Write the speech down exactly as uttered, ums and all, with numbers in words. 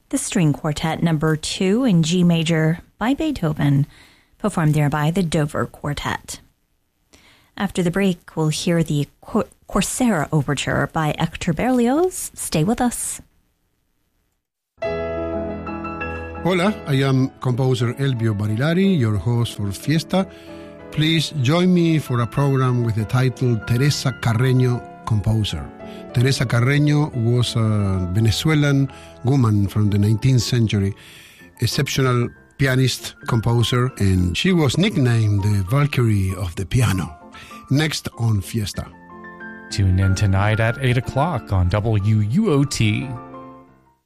the String Quartet number two in G major by Beethoven, performed there by the Dover Quartet. After the break, we'll hear the Cor- Corsair Overture by Hector Berlioz. Stay with us. Hola, I am composer Elvio Barilari, your host for Fiesta. Please join me for a program with the title Teresa Carreño Composer. Teresa Carreño was a Venezuelan woman from the nineteenth century, exceptional pianist, composer, and she was nicknamed the Valkyrie of the piano. Next on Fiesta. Tune in tonight at eight o'clock on W U O T.